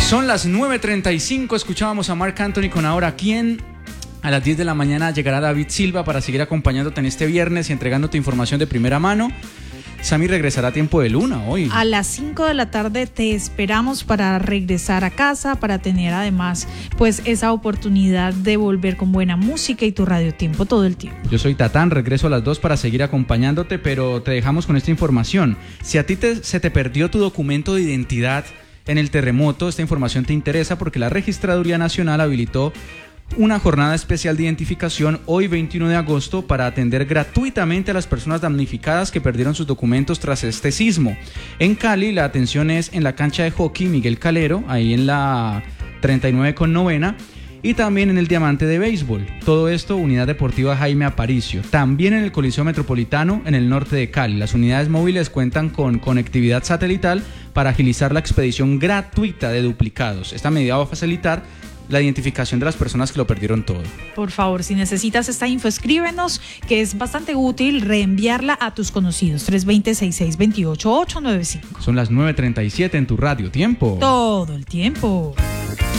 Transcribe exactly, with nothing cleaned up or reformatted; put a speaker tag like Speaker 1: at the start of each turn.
Speaker 1: Son las nueve treinta y cinco, escuchábamos a Marc Anthony con Ahora Quién. A las diez de la mañana llegará David Silva para seguir acompañándote en este viernes y entregándote información de primera mano. Sammy regresará a tiempo de luna hoy.
Speaker 2: A las cinco de la tarde te esperamos para regresar a casa, para tener además pues esa oportunidad de volver con buena música y tu Radio Tiempo todo el tiempo.
Speaker 1: Yo soy Tatán, regreso a las dos para seguir acompañándote, pero te dejamos con esta información. Si a ti te, se te perdió tu documento de identidad en el terremoto, esta información te interesa porque la Registraduría Nacional habilitó una jornada especial de identificación hoy veintiuno de agosto para atender gratuitamente a las personas damnificadas que perdieron sus documentos tras este sismo. En Cali la atención es en la cancha de hockey Miguel Calero, ahí en la treinta y nueve con novena, y también en el Diamante de Béisbol. Todo esto, Unidad Deportiva Jaime Aparicio. También en el Coliseo Metropolitano en el norte de Cali. Las unidades móviles cuentan con conectividad satelital para agilizar la expedición gratuita de duplicados. Esta medida va a facilitar la identificación de las personas que lo perdieron todo.
Speaker 2: Por favor, si necesitas esta info, escríbenos, que es bastante útil reenviarla a tus conocidos. tres dos cero, seis seis dos ocho, ocho nueve cinco.
Speaker 1: Son las nueve treinta y siete en tu Radio Tiempo.
Speaker 2: Todo el tiempo.